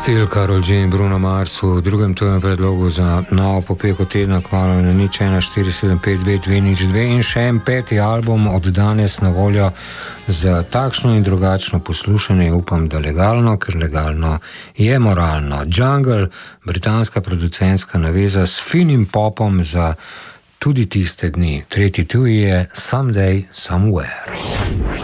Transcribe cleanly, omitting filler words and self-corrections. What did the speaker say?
Still Karol G in Bruno Mars v drugem tujem predlogu za novo popeko tedna, kmalo na 014752202 in še en peti album od danes na voljo za takšno in drugačno poslušanje, upam, da legalno, ker legalno je moralno. Jungle, britanska producentska naveza s finim popom za tudi tiste dni. Tretji tuj je Someday, Somewhere.